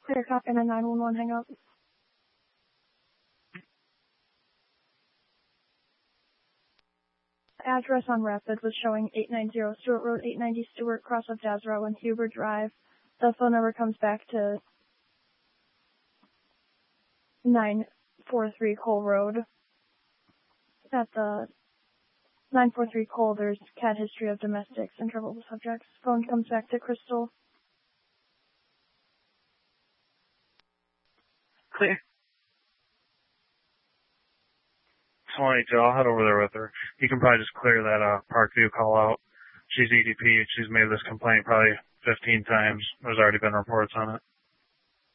Clear copy and a 911 hang up. Address on Rapid was showing 890 Stewart Road, 890 Stewart, cross of Desro and Huber Drive. The phone number comes back to 943 Cole Road. At the 943 Cole, there's cat history of domestics and troubled subjects. Phone comes back to Crystal. Clear. 22, I'll head over there with her. You can probably just clear that Parkview call out. She's EDP. She's made this complaint probably 15 times. There's already been reports on it.